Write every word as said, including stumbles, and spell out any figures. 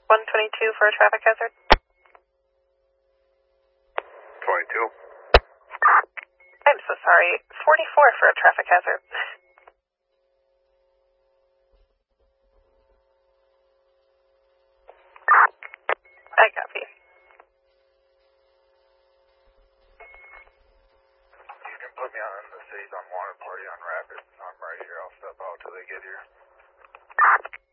one twenty-two for a traffic hazard. twenty-two. I'm so sorry. forty-four for a traffic hazard. I copy. You can put me on the city's unwanted party on Rapids. I'm right here. I'll step out till they get here.